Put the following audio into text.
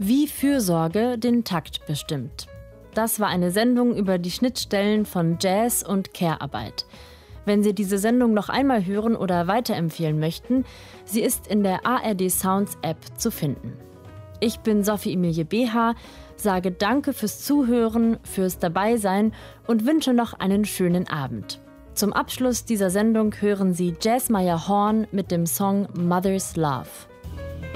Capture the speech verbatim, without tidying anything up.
Wie Fürsorge den Takt bestimmt. Das war eine Sendung über die Schnittstellen von Jazz und Care-Arbeit. Wenn Sie diese Sendung noch einmal hören oder weiterempfehlen möchten, sie ist in der A R D Sounds App zu finden. Ich bin Sophie Emilie Beha, sage Danke fürs Zuhören, fürs Dabeisein und wünsche noch einen schönen Abend. Zum Abschluss dieser Sendung hören Sie Jazz Meyer Horn mit dem Song Mother's Love.